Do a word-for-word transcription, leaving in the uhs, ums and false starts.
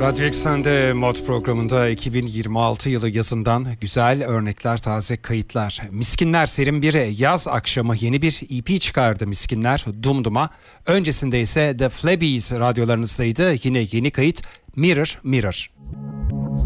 Radyo Eksen'de Mod programında iki bin yirmi altı yılı yazından güzel örnekler, taze kayıtlar. Miskinler serin bir yaz akşamı yeni bir E P çıkardı Miskinler, Dumduma. Öncesinde ise The Flabbies radyolarınızdaydı. Yine yeni kayıt Mirror Mirror.